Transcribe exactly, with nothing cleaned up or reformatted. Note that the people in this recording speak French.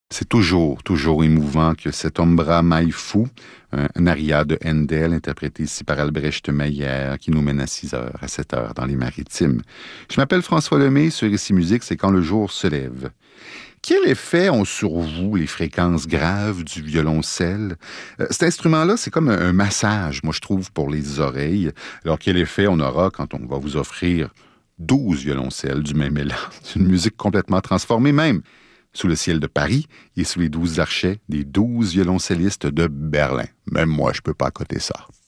C'est toujours, toujours émouvant que cet Ombra mai fou, un, un aria de Handel, interprété ici par Albrecht Meyer, qui nous mène à six heures, à sept heures dans les Maritimes. Je m'appelle François Lemay, sur Ici Musique, c'est quand le jour se lève. Quel effet ont sur vous les fréquences graves du violoncelle? Euh, cet instrument-là, c'est comme un, un massage, moi je trouve, pour les oreilles. Alors quel effet on aura quand on va vous offrir douze violoncelles du même élan, une musique complètement transformée même, sous le ciel de Paris et sous les douze archets des douze violoncellistes de Berlin. Même moi, je peux pas accoter ça.